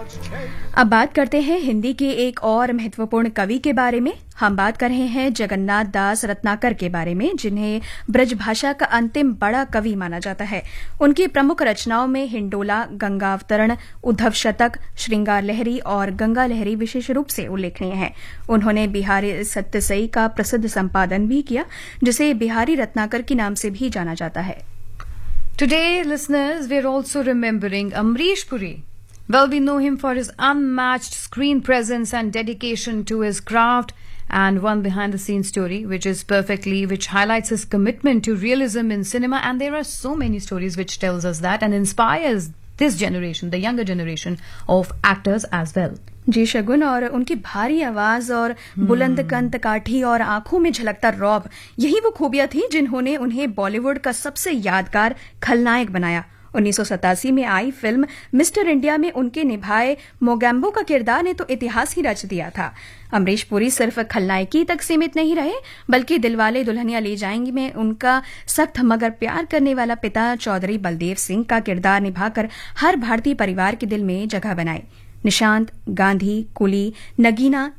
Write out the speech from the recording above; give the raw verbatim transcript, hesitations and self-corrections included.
अब बात करते हैं हिंदी के एक और महत्वपूर्ण कवि के बारे में। हम बात कर रहे हैं जगन्नाथ दास रत्नाकर के बारे में, जिन्हें ब्रज भाषा का अंतिम बड़ा कवि माना जाता है। उनकी प्रमुख रचनाओं में हिंडोला, गंगावतरण, उद्धव शतक, श्रृंगार लहरी और गंगा लहरी विशेष रूप से उल्लेखनीय हैं। उन्होंने बिहारी सत्यसई का प्रसिद्ध संपादन भी किया, जिसे बिहारी रत्नाकर के नाम से भी जाना जाता है। Today, listeners, we're also remembering Amrish Puri. Well, we know him for his unmatched screen presence and dedication to his craft, and one behind-the-scenes story, which is perfectly, which highlights his commitment to realism in cinema. And there are so many stories which tells us that and inspires this generation, the younger generation of actors as well. जी शगुन, और उनकी भारी आवाज और बुलंद कंठ काठी और आंखों में झलकता रौब, यही वो खूबियां थी जिन्होंने उन्हें बॉलीवुड का सबसे यादगार खलनायक बनाया। उन्नीस सौ सतासी में आई फिल्म मिस्टर इंडिया में उनके निभाए मोगैम्बो का किरदार ने तो इतिहास ही रच दिया था। अमरीश पुरी सिर्फ खलनायकी तक सीमित नहीं रहे, बल्कि दिलवाले दुल्हनिया ले जाएंगे में उनका सख्त मगर प्यार करने वाला पिता चौधरी बलदेव सिंह का किरदार निभाकर हर भारतीय परिवार के दिल में जगह बनाई। निशांत, गांधी, कुली, नगीना,